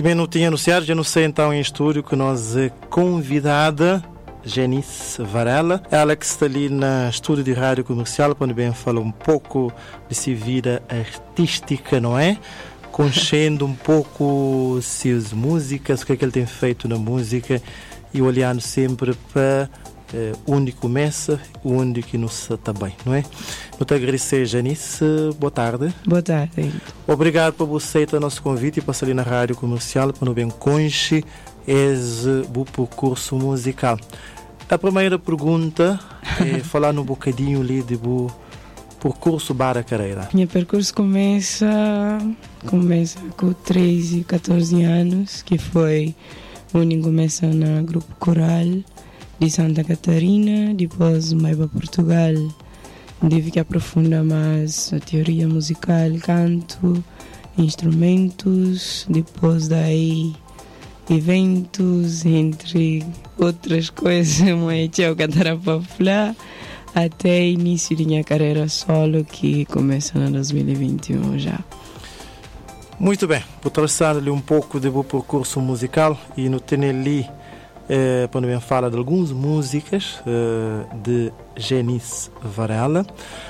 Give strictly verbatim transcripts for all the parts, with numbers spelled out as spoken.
Também não tinha anunciado, já não sei então em estúdio que nós é convidada Janice Varela, ela que está ali no estúdio de rádio comercial, quando bem fala um pouco de sua vida artística, não é? Conhecendo um pouco suas músicas, o que é que ele tem feito na música e olhando sempre para eh, onde começa e onde que não está bem, não é? Muito agradecer, Janice. Boa tarde. Boa tarde. Obrigado por você aceitar o nosso convite e passar ali na rádio comercial para não bem conhecer esse o percurso musical. A primeira pergunta é falar um bocadinho ali de o percurso para a carreira. Meu percurso começa, começa com treze, catorze anos, que foi onde começa no grupo coral de Santa Catarina, depois mais para Portugal. Tive que aprofundar mais a teoria musical, canto, instrumentos, depois daí eventos, entre outras coisas, mas eu cantar para falar, até início da minha carreira solo, que começa em dois mil e vinte e um já. Muito bem, vou traçar-lhe um pouco do percurso musical e no ter ali, eh, quando eu falo de algumas músicas eh, de Janice Varela,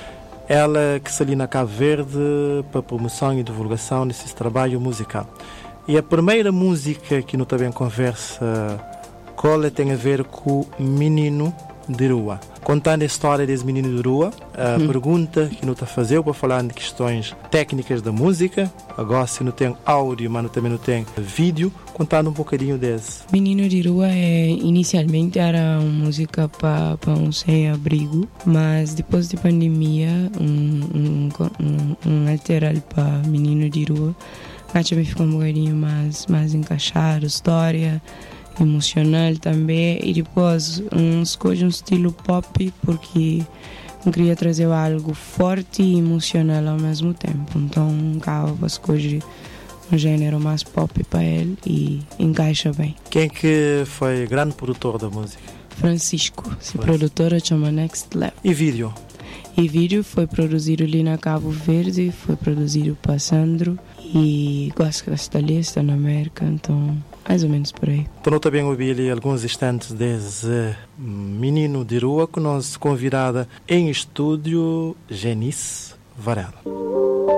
ela que está ali na Cabo Verde para promoção e divulgação desse trabalho musical. E a primeira música que não também conversa cola tem a ver com o Menino de Rua. Contando a história desse Menino de Rua, a hum. pergunta que não está a fazer para falar de questões técnicas da música, agora se não tem áudio, mas também não tem vídeo, contando um bocadinho desse. Menino de Rua é, inicialmente era uma música para um sem-abrigo, mas depois da pandemia, um, um, um, um alteral para Menino de Rua, acho que ficou um bocadinho mais, mais encaixado, história emocional também, e depois um, escolhi um estilo pop porque eu queria trazer algo forte e emocional ao mesmo tempo, então acaba para escolher um gênero mais pop para ele e encaixa bem. Quem que foi o grande produtor da música? Francisco, se produtora chama Next Level. E vídeo? E vídeo foi produzido ali na Cabo Verde, foi produzido para Sandro e gosto que está ali, está na América, então mais ou menos por aí. Então, eu também ouvi ali alguns instantes desse Menino de Rua, com nossa convidada em estúdio, Janice Varela.